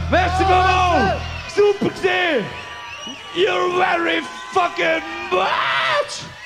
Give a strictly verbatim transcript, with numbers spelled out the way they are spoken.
Merci Momo! S'il vous plaît! You're very fucking much!